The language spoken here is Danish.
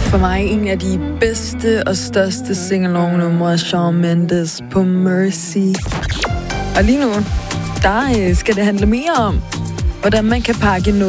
For mig en af de bedste og største sing-along-numre af Shawn Mendes på Mercy. Og lige nu, der skal det handle mere om, hvordan man kan pakke